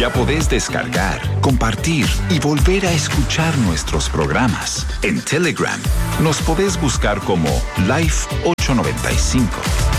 Ya podés descargar, compartir y volver a escuchar nuestros programas. En Telegram nos podés buscar como Life 895.